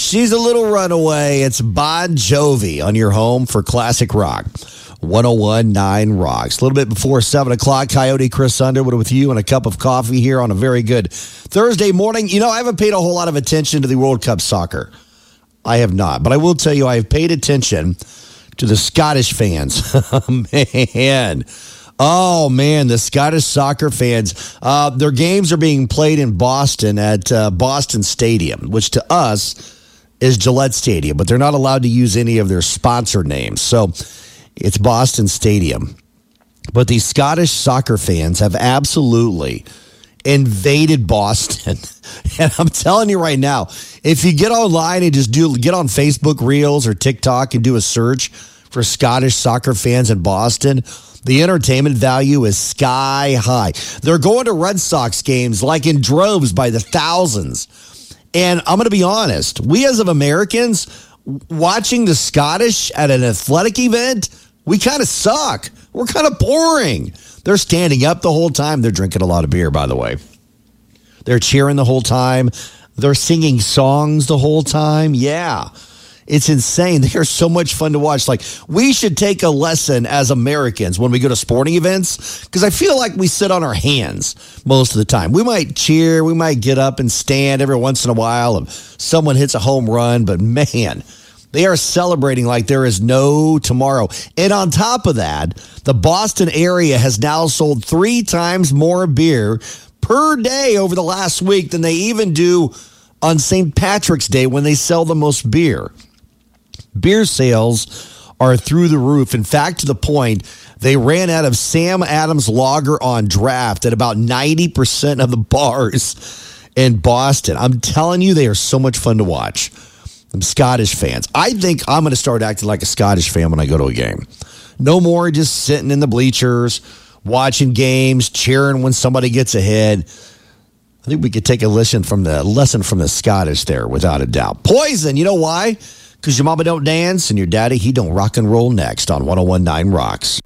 She's a little runaway. It's Bon Jovi on your home for classic rock. 101.9 Rocks. A little bit before 7 o'clock, Coyote Chris Underwood with you and a cup of coffee here on a very good Thursday morning. You know, I haven't paid a whole lot of attention to the World Cup soccer. I have not. But I will tell you, I have paid attention to the Scottish fans. Man. Oh, man, the Scottish soccer fans. Their games are being played in Boston at Boston Stadium, which to us is Gillette Stadium, but they're not allowed to use any of their sponsor names. So it's Boston Stadium. But these Scottish soccer fans have absolutely invaded Boston. And I'm telling you right now, if you get online and just get on Facebook Reels or TikTok and do a search for Scottish soccer fans in Boston, the entertainment value is sky high. They're going to Red Sox games like in droves by the thousands. And I'm going to be honest, we as of Americans, watching the Scottish at an athletic event, we kind of suck. We're kind of boring. They're standing up the whole time. They're drinking a lot of beer, by the way. They're cheering the whole time. They're singing songs the whole time. Yeah. It's insane. They are so much fun to watch. Like, we should take a lesson as Americans when we go to sporting events, because I feel like we sit on our hands most of the time. We might cheer. We might get up and stand every once in a while if someone hits a home run. But, man, they are celebrating like there is no tomorrow. And on top of that, the Boston area has now sold 3 times more beer per day over the last week than they even do on St. Patrick's Day when they sell the most beer. Beer sales are through the roof. In fact, to the point they ran out of Sam Adams Lager on draft at about 90% of the bars in Boston. I'm telling you, they are so much fun to watch. I'm Scottish fans. I think I'm going to start acting like a Scottish fan when I go to a game. No more just sitting in the bleachers, watching games, cheering when somebody gets ahead. I think we could take a lesson from the Scottish there, without a doubt. Poison, you know why? Because your mama don't dance and your daddy, he don't rock and roll next on 101.9 Rocks.